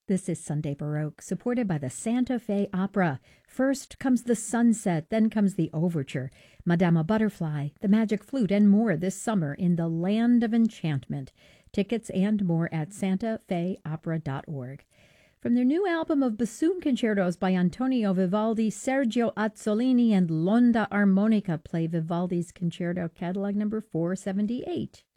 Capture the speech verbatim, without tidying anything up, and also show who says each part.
Speaker 1: This is Sunday Baroque, supported by the Santa Fe Opera. First comes the sunset, then comes the overture, Madama Butterfly, the Magic Flute, and more this summer in the Land of Enchantment. Tickets and more at santa fe opera dot org. From their new album of bassoon concertos by Antonio Vivaldi, Sergio Azzolini, and Londa Armonica play Vivaldi's Concerto Catalog number four seventy-eight.